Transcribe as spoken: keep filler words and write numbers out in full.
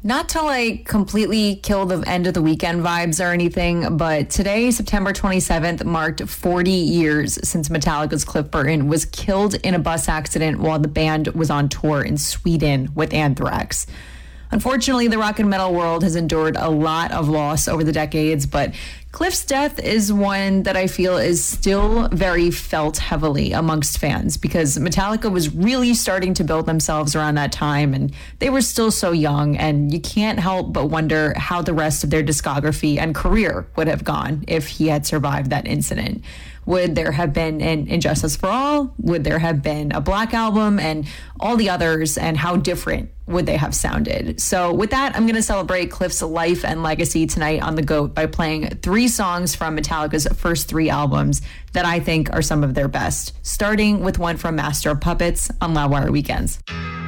Not to like completely kill the end of the weekend vibes or anything, but today, September twenty-seventh, marked forty years since Metallica's Cliff Burton was killed in a bus accident while the band was on tour in Sweden with Anthrax. Unfortunately, the rock and metal world has endured a lot of loss over the decades, but Cliff's death is one that I feel is still very felt heavily amongst fans because Metallica was really starting to build themselves around that time and they were still so young, and you can't help but wonder how the rest of their discography and career would have gone if he had survived that incident. Would there have been an Injustice for All? Would there have been a Black Album and all the others? And how different would they have sounded? So with that, I'm going to celebrate Cliff's life and legacy tonight on The GOAT by playing three songs from Metallica's first three albums that I think are some of their best, starting with one from Master of Puppets on Loudwire Weekends.